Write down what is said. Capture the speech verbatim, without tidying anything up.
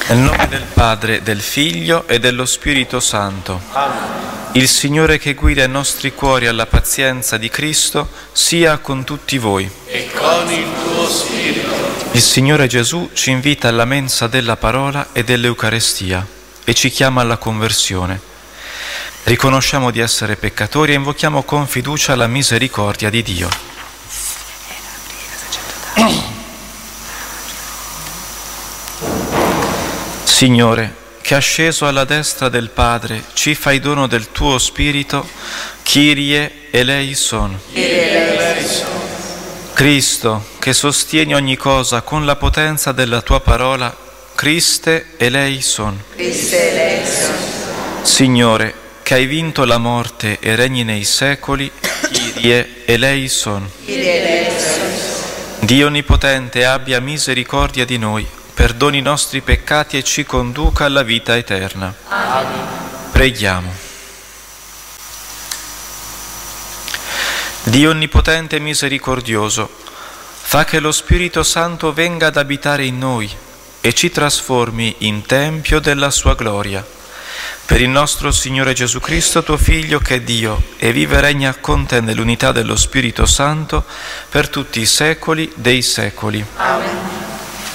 Nel nome del Padre, del Figlio e dello Spirito Santo. Amen. Il Signore che guida i nostri cuori alla pazienza di Cristo sia con tutti voi. E con il tuo spirito. Il Signore Gesù ci invita alla mensa della parola e dell'Eucarestia e ci chiama alla conversione. Riconosciamo di essere peccatori e invochiamo con fiducia la misericordia di Dio. Signore, che asceso alla destra del Padre ci fai dono del tuo Spirito, Kyrie eleison. Kyrie eleison. Cristo, che sostieni ogni cosa con la potenza della tua parola, Christe eleison. Christe eleison. Signore, che hai vinto la morte e regni nei secoli, Kyrie eleison. Kyrie eleison. Dio Onnipotente abbia misericordia di noi, perdoni i nostri peccati e ci conduca alla vita eterna. Amen. Preghiamo. Dio Onnipotente e misericordioso, fa che lo Spirito Santo venga ad abitare in noi e ci trasformi in tempio della sua gloria. Per il nostro Signore Gesù Cristo, tuo Figlio, che è Dio, e vive e regna con te nell'unità dello Spirito Santo per tutti i secoli dei secoli. Amen.